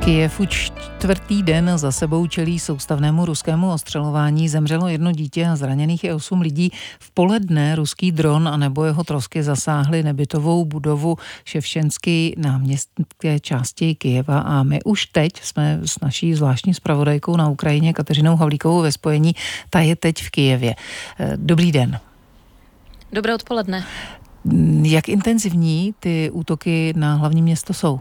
Kyjev už čtvrtý den za sebou čelí soustavnému ruskému ostřelování. Zemřelo 1 dítě a zraněných je 8 lidí. V poledne ruský dron a nebo jeho trosky zasáhly nebytovou budovu Ševčenský na městské části Kyjeva a my už teď jsme s naší zvláštní zpravodajkou na Ukrajině Kateřinou Havlíkovou ve spojení. Ta je teď v Kyjevě. Dobrý den. Dobré odpoledne. Jak intenzivní ty útoky na hlavní město jsou?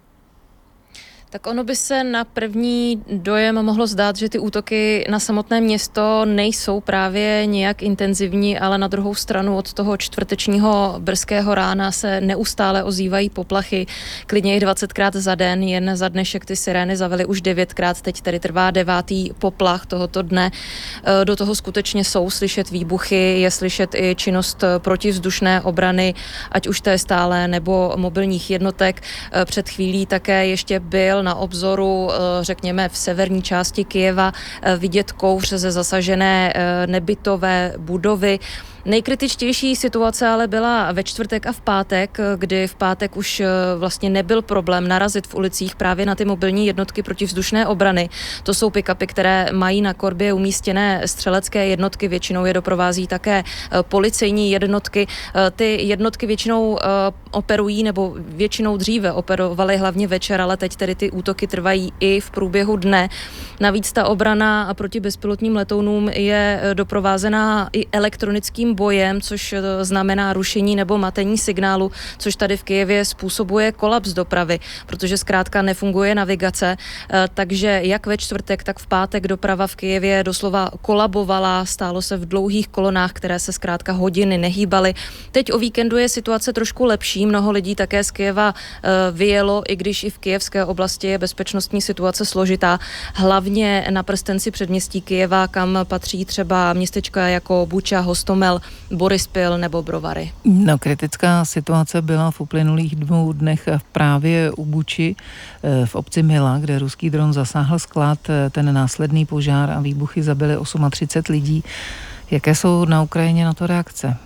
Tak ono by se na první dojem mohlo zdát, že ty útoky na samotné město nejsou právě nějak intenzivní, ale na druhou stranu od toho čtvrtečního brzkého rána se neustále ozývají poplachy, klidně i 20krát za den, jen za dnešek ty sirény zavily už 9krát, teď tady trvá 9. poplach tohoto dne. Do toho skutečně jsou slyšet výbuchy, je slyšet i činnost protivzdušné obrany, ať už té stálé nebo mobilních jednotek. Před chvílí také ještě byl na obzoru, řekněme, v severní části Kyjeva vidět kouř ze zasažené nebytové budovy. Nejkritičtější situace ale byla ve čtvrtek a v pátek, kdy v pátek už vlastně nebyl problém narazit v ulicích právě na ty mobilní jednotky protivzdušné obrany. To jsou pick-upy, které mají na korbě umístěné střelecké jednotky, většinou je doprovází také policejní jednotky. Ty jednotky většinou operují, nebo většinou dříve operovaly hlavně večer, ale teď tedy ty útoky trvají i v průběhu dne. Navíc ta obrana proti bezpilotním letounům je doprovázená i elektronickým bojem, což znamená rušení nebo matení signálu, což tady v Kyjevě způsobuje kolaps dopravy, protože zkrátka nefunguje navigace, takže jak ve čtvrtek, tak v pátek doprava v Kyjevě doslova kolabovala, stálo se v dlouhých kolonách, které se zkrátka hodiny nehýbaly. Teď o víkendu je situace trošku lepší, mnoho lidí také z Kyjeva vyjelo, i když i v kyjevské oblasti je bezpečnostní situace složitá, hlavně na prstenci předměstí Kyjeva, kam patří třeba městečka jako Buča, Hostomel, Borispil nebo Brovary. No, kritická situace byla v uplynulých 2 dnech právě u Buči v obci Mila, kde ruský dron zasáhl sklad, ten následný požár a výbuchy zabily 38 lidí. Jaké jsou na Ukrajině na to reakce?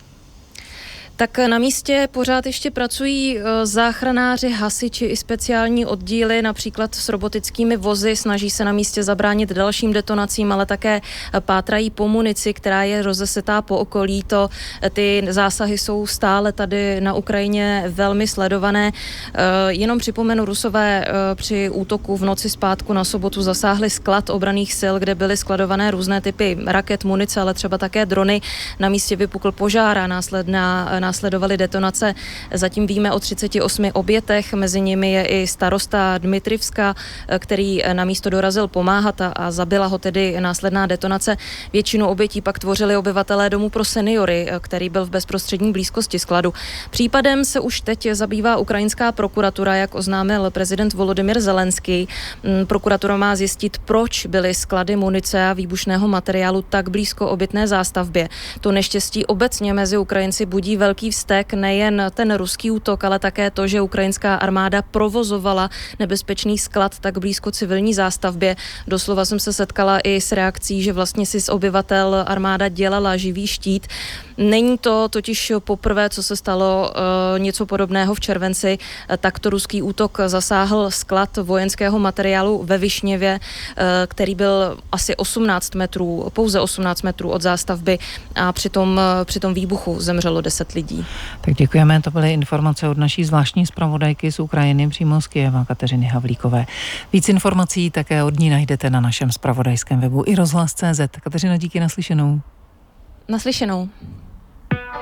Tak na místě pořád ještě pracují záchranáři, hasiči i speciální oddíly, například s robotickými vozy, snaží se na místě zabránit dalším detonacím, ale také pátrají po munici, která je rozesetá po okolí. Ty zásahy jsou stále tady na Ukrajině velmi sledované. Jenom připomenu, Rusové při útoku v noci z pátku na sobotu zasáhli sklad obranných sil, kde byly skladované různé typy raket, munice, ale třeba také drony. Na místě vypukl požár a následovaly detonace. Zatím víme o 38 obětech, mezi nimi je i starosta Dmitrivska, který na místo dorazil pomáhat a zabila ho tedy následná detonace. Většinu obětí pak tvořili obyvatelé domu pro seniory, který byl v bezprostřední blízkosti skladu. Případem se už teď zabývá ukrajinská prokuratura, jak oznámil prezident Volodymyr Zelenský. Prokuratura má zjistit, proč byly sklady munice a výbušného materiálu tak blízko obytné zástavbě. To neštěstí obecně mezi Ukrajinci budí velký vztek, nejen ten ruský útok, ale také to, že ukrajinská armáda provozovala nebezpečný sklad tak blízko civilní zástavbě. Doslova jsem se setkala i s reakcí, že vlastně si z obyvatel armáda dělala živý štít. Není to totiž poprvé, co se stalo něco podobného v červenci. Takto ruský útok zasáhl sklad vojenského materiálu ve Višněvě, který byl asi 18 metrů, pouze 18 metrů od zástavby a při tom výbuchu zemřelo 10 lidí. Tak děkujeme, to byly informace od naší zvláštní zpravodajky z Ukrajiny přímo z Kyjeva, Kateřiny Havlíkové. Víc informací také od ní najdete na našem zpravodajském webu i rozhlas.cz. Kateřino, díky, naslyšenou. Naslyšenou.